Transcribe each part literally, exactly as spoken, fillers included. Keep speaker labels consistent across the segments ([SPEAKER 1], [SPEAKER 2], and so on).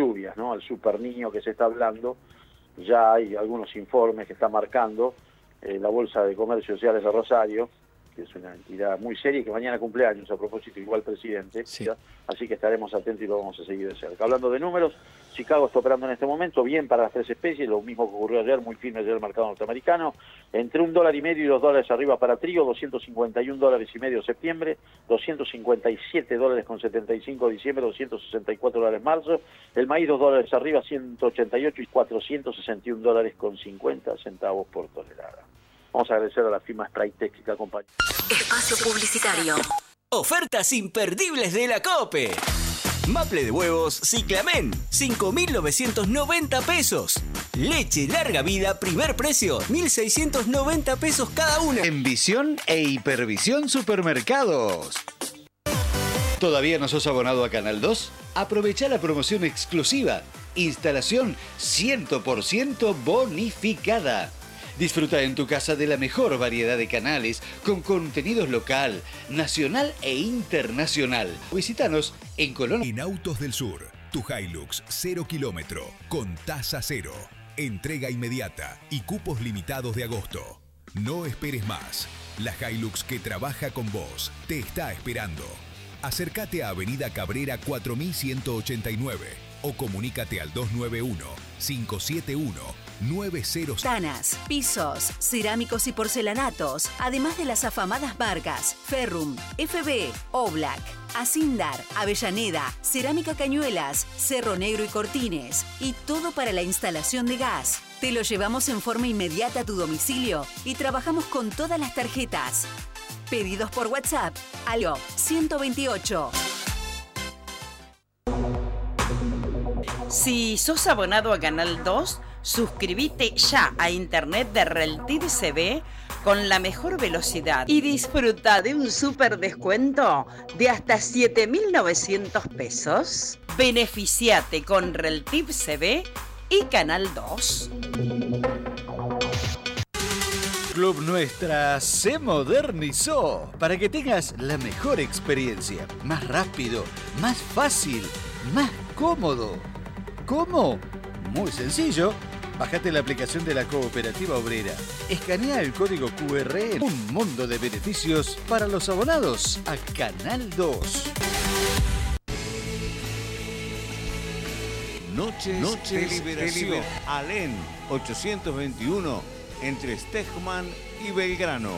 [SPEAKER 1] lluvias, ¿no? Al super niño que se está hablando. Ya hay algunos informes que están marcando eh, la Bolsa de Comercio Sociales de Rosario, que es una entidad muy seria y que mañana cumpleaños, a propósito, igual presidente, sí. ¿Ya? Así que estaremos atentos y lo vamos a seguir de cerca. Hablando de números, Chicago está operando en este momento bien para las tres especies, lo mismo que ocurrió ayer, muy firme ayer el mercado norteamericano, entre un dólar y medio y dos dólares arriba para trigo, doscientos cincuenta y un dólares y medio septiembre, doscientos cincuenta y siete dólares con setenta y cinco diciembre, doscientos sesenta y cuatro dólares marzo, el maíz dos dólares arriba, ciento ochenta y ocho y cuatrocientos sesenta y un dólares con cincuenta centavos por tonelada. Vamos a agradecer a la firma Spraytec que acompaña.
[SPEAKER 2] Espacio publicitario.
[SPEAKER 3] Ofertas imperdibles de la COPE. Maple de huevos Ciclamen, cinco mil novecientos noventa pesos. Leche larga vida, primer precio, mil seiscientos noventa pesos cada una.
[SPEAKER 4] En Visión e Hipervisión Supermercados. ¿Todavía no sos abonado a Canal dos? Aprovecha la promoción exclusiva. Instalación cien por ciento bonificada. Disfruta en tu casa de la mejor variedad de canales con contenidos local, nacional e internacional. Visítanos en Colón.
[SPEAKER 5] En Autos del Sur, tu Hilux cero kilómetro con tasa cero, entrega inmediata y cupos limitados de agosto. No esperes más. La Hilux que trabaja con vos te está esperando. Acércate a Avenida Cabrera cuatro mil ciento ochenta y nueve o comunícate al dos nueve uno, cinco siete uno, nueve cero.
[SPEAKER 2] Tanas, pisos, cerámicos y porcelanatos, además de las afamadas marcas Ferrum, F B, Oblak, Asindar, Avellaneda, Cerámica Cañuelas, Cerro Negro y Cortines, y todo para la instalación de gas. Te lo llevamos en forma inmediata a tu domicilio y trabajamos con todas las tarjetas. Pedidos por WhatsApp al ciento veintiocho.
[SPEAKER 6] Si sos abonado a Canal dos, suscríbete ya a internet de Reltiv C V con la mejor velocidad y disfruta de un super descuento de hasta siete mil novecientos pesos. Beneficiate con Reltiv C V y Canal dos.
[SPEAKER 4] Club Nuestra se modernizó para que tengas la mejor experiencia, más rápido, más fácil, más cómodo. ¿Cómo? Muy sencillo. Bájate la aplicación de la Cooperativa Obrera. Escanea el código Q R. Un mundo de beneficios para los abonados a Canal dos.
[SPEAKER 7] Noches, Noches de Liberación. Liber... Alén ochocientos veintiuno entre Stegman y Belgrano.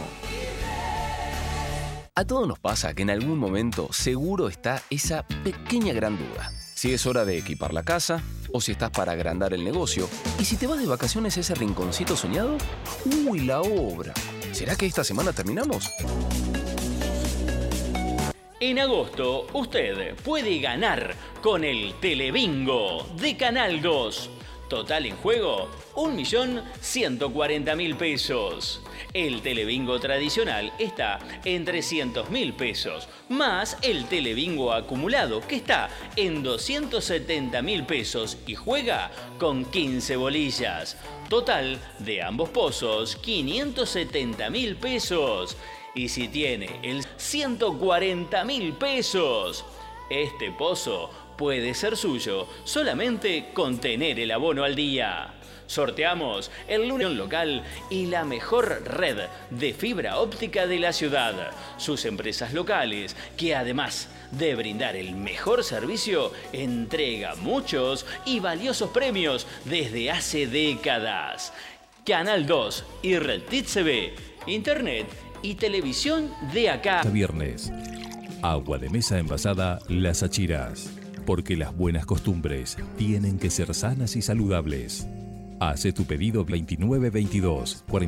[SPEAKER 8] A todos nos pasa que en algún momento seguro está esa pequeña gran duda. Si es hora de equipar la casa, o si estás para agrandar el negocio, y si te vas de vacaciones a ese rinconcito soñado, ¡uy, la obra! ¿Será que esta semana terminamos?
[SPEAKER 9] En agosto, usted puede ganar con el Telebingo de Canal dos. Total en juego, un millón ciento cuarenta mil pesos. El Telebingo tradicional está en trescientos mil pesos, más el Telebingo acumulado que está en doscientos setenta mil pesos y juega con quince bolillas. Total de ambos pozos, quinientos setenta mil pesos. Y si tiene el ciento cuarenta mil pesos, este pozo puede ser suyo solamente con tener el abono al día. Sorteamos el lunes local y la mejor red de fibra óptica de la ciudad. Sus empresas locales, que además de brindar el mejor servicio, entrega muchos y valiosos premios desde hace décadas. Canal dos y Reltiv C V, Internet y televisión de acá.
[SPEAKER 10] Viernes. Agua de mesa envasada Las Achiras. Porque las buenas costumbres tienen que ser sanas y saludables. Hace tu pedido veintinueve veintidós cuarenta